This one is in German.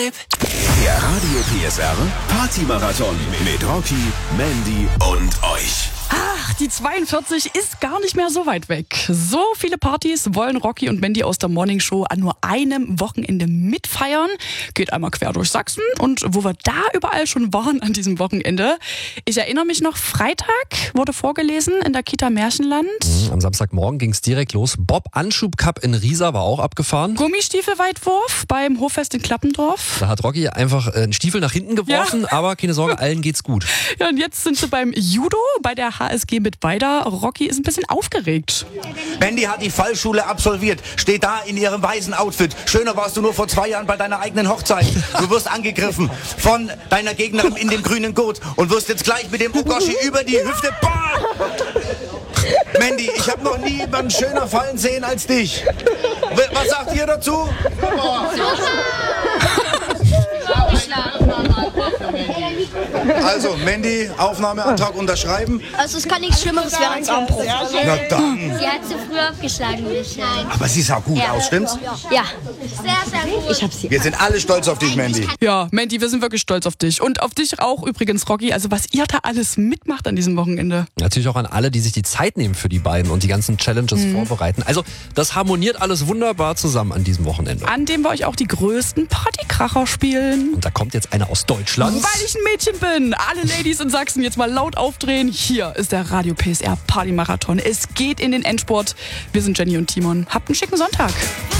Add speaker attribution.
Speaker 1: Der Radio PSR Party-Marathon mit Rocky, Mandy und euch.
Speaker 2: Ach, die 42 ist gar nicht mehr so weit weg. So viele Partys wollen Rocky und Mandy aus der Morningshow an nur einem Wochenende mitfeiern. Geht einmal quer durch Sachsen und wo wir da überall schon waren an diesem Wochenende. Ich erinnere mich noch, Freitag wurde vorgelesen in der Kita Märchenland.
Speaker 3: Am Samstagmorgen ging es direkt los. Bob-Anschub-Cup in Riesa war auch abgefahren.
Speaker 2: Gummistiefelweitwurf beim Hoffest in Klappendorf.
Speaker 3: Da hat Rocky einfach einen Stiefel nach hinten geworfen, aber keine Sorge, allen geht's gut.
Speaker 2: Ja, und jetzt sind sie beim Judo bei der HSG Mittweida. Rocky ist ein bisschen aufgeregt.
Speaker 4: Mandy hat die Fallschule absolviert, steht da in ihrem weißen Outfit. Schöner warst du nur vor 2 Jahren bei deiner eigenen Hochzeit. Du wirst angegriffen von deiner Gegnerin in dem grünen Gurt und wirst jetzt gleich mit dem Ogoshi über die Hüfte. Boah! Mandy, ich habe noch nie jemanden schöner fallen sehen als dich. Was sagt ihr dazu? Also, Mandy, Aufnahmeantrag unterschreiben.
Speaker 5: Also es kann nichts Schlimmeres werden als Armbruch.
Speaker 4: Na dann.
Speaker 6: Sie hat zu früh abgeschlagen, würde ich sagen.
Speaker 4: Aber sie sah gut aus, stimmt's?
Speaker 6: Ja. Sehr, sehr gut. Ich hab sie.
Speaker 4: Wir sind alle stolz auf dich, Mandy.
Speaker 2: Ja, Mandy, wir sind wirklich stolz auf dich. Und auf dich auch übrigens, Rocky. Also was ihr da alles mitmacht an diesem Wochenende.
Speaker 3: Natürlich auch an alle, die sich die Zeit nehmen für die beiden und die ganzen Challenges vorbereiten. Also das harmoniert alles wunderbar zusammen an diesem Wochenende.
Speaker 2: An dem wir euch auch die größten Partykracher spielen.
Speaker 3: Und da kommt jetzt einer aus Deutschland.
Speaker 2: Weil ich ein Mädchen bin. Alle Ladies in Sachsen jetzt mal laut aufdrehen. Hier ist der Radio PSR Party Marathon. Es geht in den Endspurt. Wir sind Jenny und Timon. Habt einen schicken Sonntag.